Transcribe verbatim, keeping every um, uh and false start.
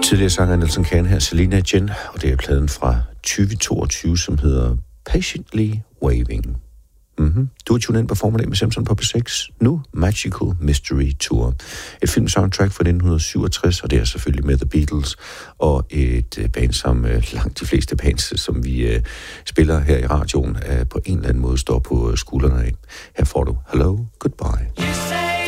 Tidligere sanger Nelson Can her, Selena Jen, og det er pladen fra tyve toogtyve, som hedder Patiently Waving. Mm-hmm. Du er tunet ind på Formel med Simpson på P seks. Nu Magical Mystery Tour. Et filmsoundtrack fra nitten syvogtres, og det er selvfølgelig med The Beatles, og et band, som langt de fleste bands, som vi uh, spiller her i radioen, uh, på en eller anden måde står på skuldrene af. Her får du Hello, Goodbye.